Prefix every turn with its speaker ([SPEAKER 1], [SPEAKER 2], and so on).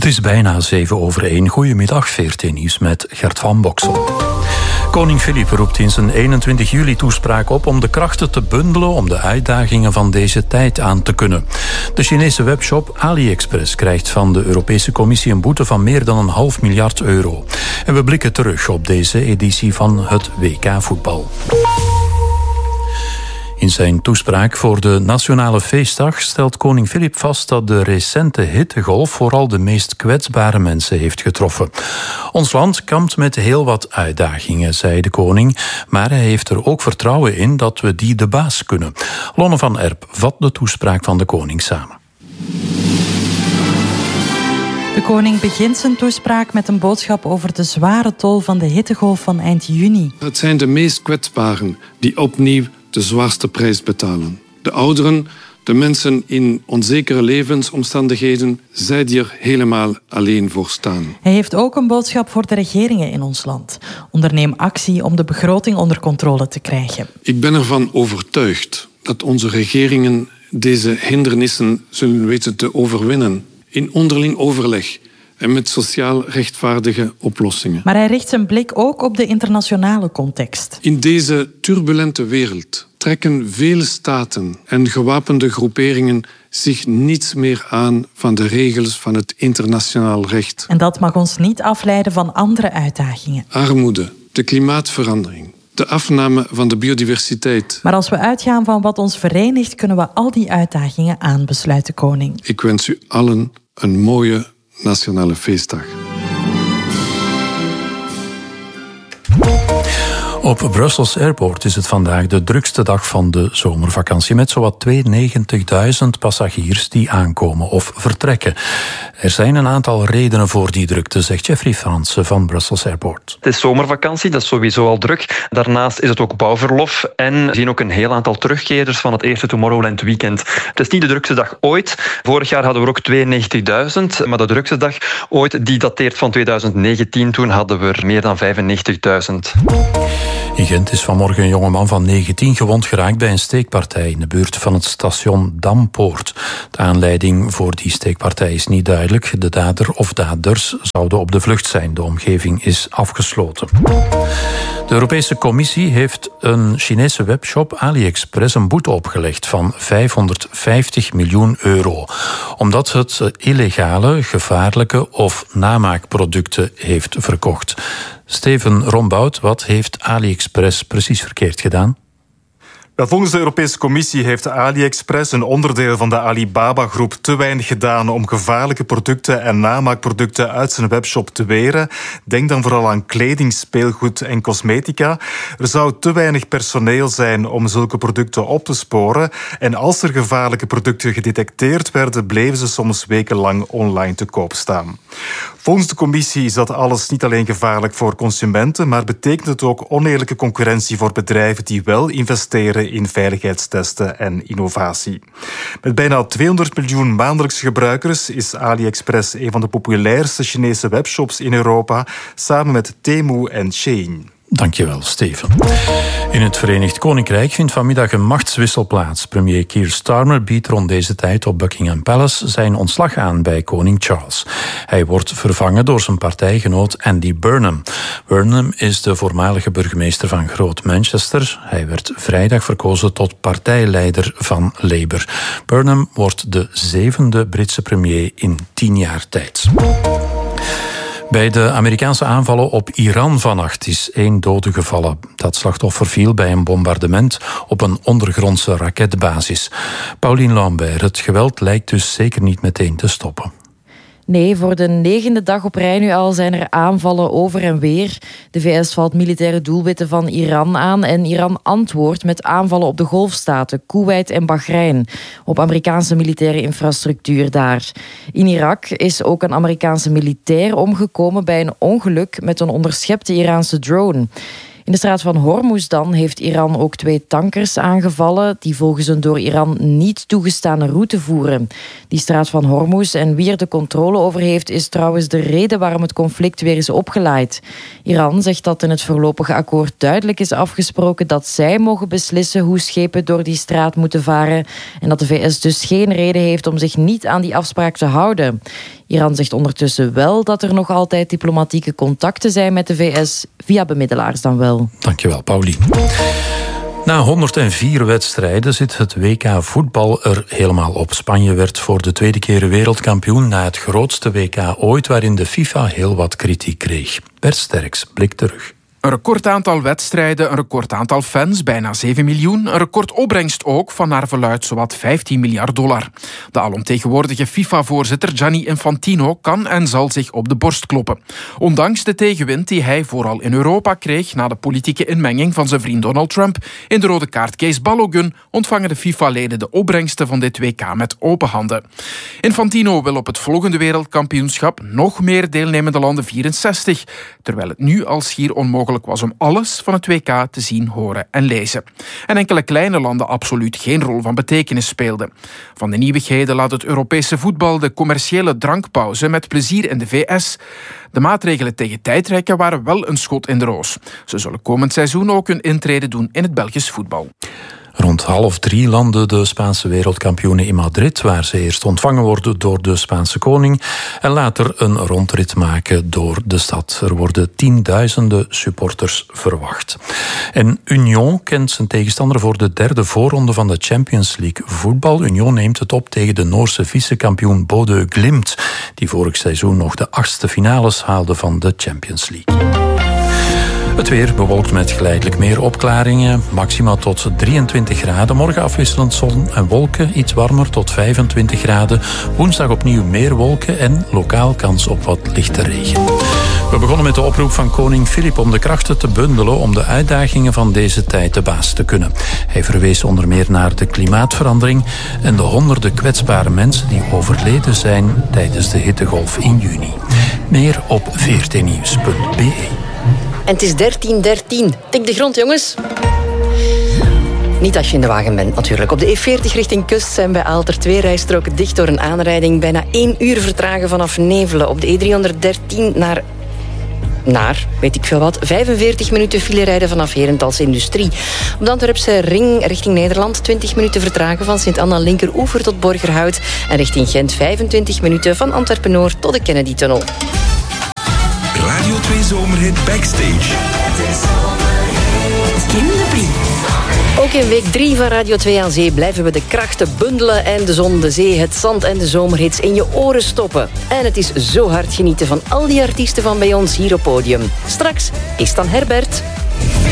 [SPEAKER 1] Het is bijna 7:01. Goedemiddag, VRT Nieuws met Gert van Boksel. Koning Filip roept in zijn 21 juli-toespraak op om de krachten te bundelen om de uitdagingen van deze tijd aan te kunnen. De Chinese webshop AliExpress krijgt van de Europese Commissie een boete van meer dan €1,5 miljard. En we blikken terug op deze editie van het WK voetbal. In zijn toespraak voor de Nationale Feestdag stelt koning Filip vast dat de recente hittegolf vooral de meest kwetsbare mensen heeft getroffen. Ons land kampt met heel wat uitdagingen, zei de koning, maar hij heeft er ook vertrouwen in dat we die de baas kunnen. Lonne van Erp vat de toespraak van de koning samen.
[SPEAKER 2] De koning begint zijn toespraak met een boodschap over de zware tol van de hittegolf van eind juni.
[SPEAKER 3] Het zijn de meest kwetsbaren die opnieuw de zwaarste prijs betalen. De ouderen, de mensen in onzekere levensomstandigheden, zij die er helemaal alleen voor staan.
[SPEAKER 2] Hij heeft ook een boodschap voor de regeringen in ons land. Onderneem actie om de begroting onder controle te krijgen.
[SPEAKER 3] Ik ben ervan overtuigd dat onze regeringen deze hindernissen zullen weten te overwinnen. In onderling overleg en met sociaal rechtvaardige oplossingen.
[SPEAKER 2] Maar hij richt zijn blik ook op de internationale context.
[SPEAKER 3] In deze turbulente wereld trekken vele staten en gewapende groeperingen zich niets meer aan van de regels van het internationaal recht.
[SPEAKER 2] En dat mag ons niet afleiden van andere uitdagingen.
[SPEAKER 3] Armoede, de klimaatverandering, de afname van de biodiversiteit.
[SPEAKER 2] Maar als we uitgaan van wat ons verenigt, kunnen we al die uitdagingen aan, besluit de koning.
[SPEAKER 3] Ik wens u allen een mooie Nationale Feestdag.
[SPEAKER 1] Op Brussels Airport is het vandaag de drukste dag van de zomervakantie, met zowat 92.000 passagiers die aankomen of vertrekken. Er zijn een aantal redenen voor die drukte, zegt Jeffrey Fransen van Brussels Airport.
[SPEAKER 4] Het is zomervakantie, dat is sowieso al druk. Daarnaast is het ook bouwverlof en we zien ook een heel aantal terugkeerders van het eerste Tomorrowland weekend. Het is niet de drukste dag ooit. Vorig jaar hadden we ook 92.000, maar de drukste dag ooit die dateert van 2019. Toen hadden we er meer dan 95.000.
[SPEAKER 1] In Gent is vanmorgen een jongeman van 19 gewond geraakt bij een steekpartij in de buurt van het station Dampoort. De aanleiding voor die steekpartij is niet duidelijk. De dader of daders zouden op de vlucht zijn. De omgeving is afgesloten. De Europese Commissie heeft een Chinese webshop AliExpress een boete opgelegd van €550 miljoen. Omdat het illegale, gevaarlijke of namaakproducten heeft verkocht. Steven Rombout, wat heeft AliExpress precies verkeerd gedaan?
[SPEAKER 5] Wel, volgens de Europese Commissie heeft AliExpress, een onderdeel van de Alibaba-groep, te weinig gedaan om gevaarlijke producten en namaakproducten uit zijn webshop te weren. Denk dan vooral aan kleding, speelgoed en cosmetica. Er zou te weinig personeel zijn om zulke producten op te sporen. En als er gevaarlijke producten gedetecteerd werden, bleven ze soms wekenlang online te koop staan. Volgens de Commissie is dat alles niet alleen gevaarlijk voor consumenten, maar betekent het ook oneerlijke concurrentie voor bedrijven die wel investeren in veiligheidstesten en innovatie. Met bijna 200 miljoen maandelijkse gebruikers is AliExpress een van de populairste Chinese webshops in Europa, samen met Temu en Shein.
[SPEAKER 1] Dankjewel, Steven. In het Verenigd Koninkrijk vindt vanmiddag een machtswissel plaats. Premier Keir Starmer biedt rond deze tijd op Buckingham Palace zijn ontslag aan bij koning Charles. Hij wordt vervangen door zijn partijgenoot Andy Burnham. Burnham is de voormalige burgemeester van Groot Manchester. Hij werd vrijdag verkozen tot partijleider van Labour. Burnham wordt de 7e Britse premier in 10 jaar tijd. Bij de Amerikaanse aanvallen op Iran vannacht is 1 dode gevallen. Dat slachtoffer viel bij een bombardement op een ondergrondse raketbasis. Pauline Lambert, het geweld lijkt dus zeker niet meteen te stoppen.
[SPEAKER 6] Nee, voor de 9e dag op rij nu al zijn er aanvallen over en weer. De VS valt militaire doelwitten van Iran aan en Iran antwoordt met aanvallen op de golfstaten, Koeweit en Bahrein, op Amerikaanse militaire infrastructuur daar. In Irak is ook een Amerikaanse militair omgekomen bij een ongeluk met een onderschepte Iraanse drone. In de straat van Hormuz dan heeft Iran ook 2 tankers aangevallen die volgens een door Iran niet toegestane route voeren. Die straat van Hormuz en wie er de controle over heeft is trouwens de reden waarom het conflict weer is opgeleid. Iran zegt dat in het voorlopige akkoord duidelijk is afgesproken dat zij mogen beslissen hoe schepen door die straat moeten varen en dat de VS dus geen reden heeft om zich niet aan die afspraak te houden. Iran zegt ondertussen wel dat er nog altijd diplomatieke contacten zijn met de VS, via bemiddelaars dan wel.
[SPEAKER 1] Dankjewel, Paulien. Na 104 wedstrijden zit het WK voetbal er helemaal op. Spanje werd voor de tweede keer wereldkampioen na het grootste WK ooit, waarin de FIFA heel wat kritiek kreeg. Bert Sterks blikt terug.
[SPEAKER 7] Een record aantal wedstrijden, een record aantal fans, bijna 7 miljoen. Een record opbrengst ook, van naar verluidt zowat $15 miljard. De alomtegenwoordige FIFA-voorzitter Gianni Infantino kan en zal zich op de borst kloppen. Ondanks de tegenwind die hij vooral in Europa kreeg na de politieke inmenging van zijn vriend Donald Trump in de rode kaartcase Balogun, ontvangen de FIFA-leden de opbrengsten van dit WK met open handen. Infantino wil op het volgende wereldkampioenschap nog meer deelnemende landen 64, terwijl het nu al schier onmogelijk was om alles van het WK te zien, horen en lezen. En enkele kleine landen absoluut geen rol van betekenis speelden. Van de nieuwigheden laat het Europese voetbal de commerciële drankpauze met plezier in de VS. De maatregelen tegen tijdrekken waren wel een schot in de roos. Ze zullen komend seizoen ook hun intrede doen in het Belgisch voetbal.
[SPEAKER 1] Rond 2:30 landen de Spaanse wereldkampioenen in Madrid, waar ze eerst ontvangen worden door de Spaanse koning en later een rondrit maken door de stad. Er worden tienduizenden supporters verwacht. En Union kent zijn tegenstander voor de derde voorronde van de Champions League voetbal. Union neemt het op tegen de Noorse vicekampioen Bodø Glimt, die vorig seizoen nog de 8e finales haalde van de Champions League. Het weer bewolkt met geleidelijk meer opklaringen. Maxima tot 23 graden. Morgen afwisselend zon en wolken. Iets warmer tot 25 graden. Woensdag opnieuw meer wolken en lokaal kans op wat lichte regen. We begonnen met de oproep van koning Filip om de krachten te bundelen om de uitdagingen van deze tijd te baas te kunnen. Hij verwees onder meer naar de klimaatverandering en de honderden kwetsbare mensen die overleden zijn tijdens de hittegolf in juni. Meer op vrtnieuws.be.
[SPEAKER 8] En het is 13:13. Tik de grond, jongens. Niet als je in de wagen bent, natuurlijk. Op de E40 richting Kust zijn bij Aalter 2 rijstroken dicht door een aanrijding. Bijna 1 uur vertragen vanaf Nevelen. Op de E313 naar weet ik veel wat, 45 minuten file rijden vanaf Herentals Industrie. Op de Antwerpse ring richting Nederland 20 minuten vertragen van Sint-Anna linkeroever tot Borgerhout. En richting Gent 25 minuten van Antwerpen-Noord tot de Kennedy-tunnel.
[SPEAKER 9] Radio 2 Zomerhit Backstage.
[SPEAKER 8] Kinderbrief. Ook in week 3 van Radio 2 aan Zee blijven we de krachten bundelen en de zon, de zee, het zand en de zomerhits in je oren stoppen. En het is zo hard genieten van al die artiesten van bij ons hier op podium. Straks is dan Herbert.